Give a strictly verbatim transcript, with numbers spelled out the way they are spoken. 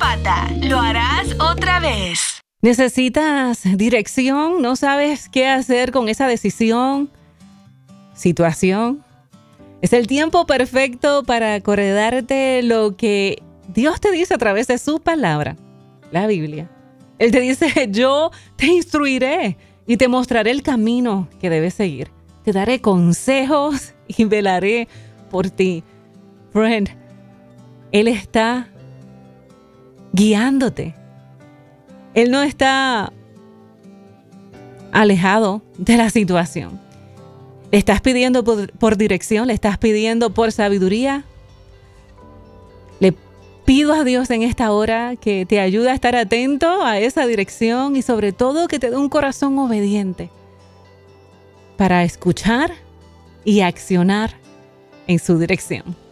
Zapata, lo harás otra vez. ¿Necesitas dirección? ¿No sabes qué hacer con esa decisión, situación? Es el tiempo perfecto para acordarte lo que Dios te dice a través de su palabra, la Biblia. Él te dice, yo te instruiré y te mostraré el camino que debes seguir. Te daré consejos y velaré por ti. Friend, Él está guiándote. Él no está alejado de la situación. Le estás pidiendo por, por dirección, le estás pidiendo por sabiduría. Le pido a Dios en esta hora que te ayude a estar atento a esa dirección y sobre todo que te dé un corazón obediente para escuchar y accionar en su dirección.